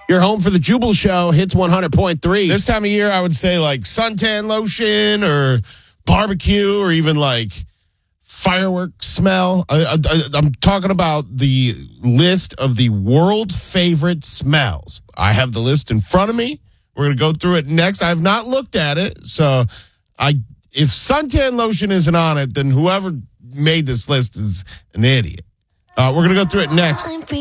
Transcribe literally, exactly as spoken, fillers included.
You're home for the Jubal Show, Hits one hundred point three. This time of year, I would say like suntan lotion or barbecue or even like fireworks smell. I, I, I'm talking about the list of the world's favorite smells. I have the list in front of me. We're going to go through it next. I have not looked at it. So I, if suntan lotion isn't on it, then whoever made this list is an idiot. Uh, we're going to go through it next.